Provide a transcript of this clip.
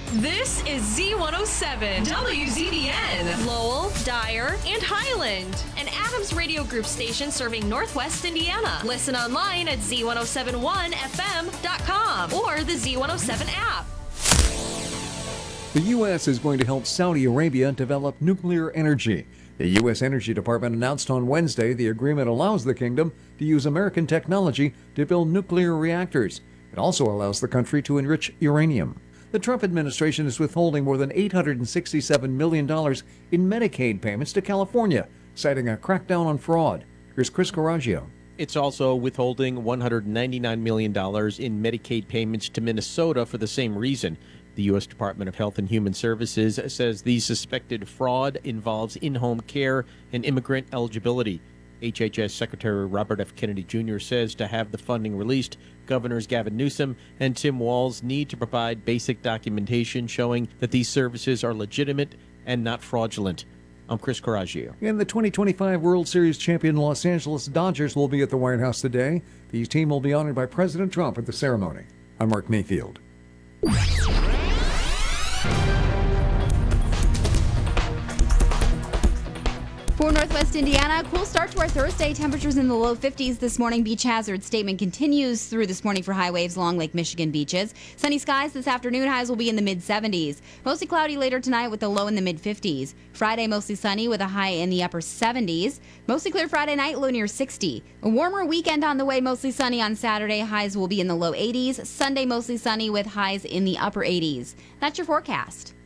This is Z107, WZBN, Lowell, Dyer, and Highland, an Adams Radio Group station serving Northwest Indiana. Listen online at Z1071FM.com or the Z107 app. The U.S. is going to help Saudi Arabia develop nuclear energy. The U.S. Energy Department announced on Wednesday the agreement allows the kingdom to use American technology to build nuclear reactors. It also allows the country to enrich uranium. The Trump administration is withholding more than $867 million in Medicaid payments to California, citing a crackdown on fraud. Here's Chris Coraggio. It's also withholding $199 million in Medicaid payments to Minnesota for the same reason. The U.S. Department of Health and Human Services says the suspected fraud involves in-home care and immigrant eligibility. HHS Secretary Robert F. Kennedy Jr. says to have the funding released, Governors Gavin Newsom and Tim Walz need to provide basic documentation showing that these services are legitimate and not fraudulent. I'm Chris Coraggio. And the 2025 World Series champion Los Angeles Dodgers will be at the White House today. The team will be honored by President Trump at the ceremony. I'm Mark Mayfield. For Northwest Indiana, cool start to our Thursday. Temperatures in the low 50s this morning. Beach hazard statement continues through this morning for high waves along Lake Michigan beaches. Sunny skies this afternoon. Highs will be in the mid-70s. Mostly cloudy later tonight with a low in the mid-50s. Friday, mostly sunny with a high in the upper 70s. Mostly clear Friday night, low near 60. A warmer weekend on the way, mostly sunny on Saturday. Highs will be in the low 80s. Sunday, mostly sunny with highs in the upper 80s. That's your forecast.